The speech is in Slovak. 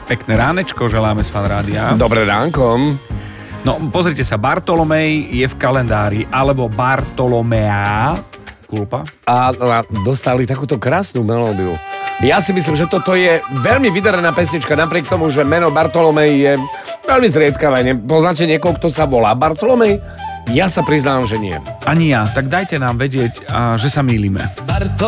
Pekné ránečko želáme z Fan Rádia. Dobré ránko. No, pozrite sa, Bartolomej je v kalendári, alebo Bartolomea, kulpa. A dostali takúto krásnu melódiu. Ja si myslím, že toto je veľmi vydarená pesnička, napriek tomu, že meno Bartolomej je veľmi zriedkavé. Poznáte niekoho, kto sa volá Bartolomej? Ja sa priznávam, že nie. Ani ja, tak dajte nám vedieť, že sa mýlime.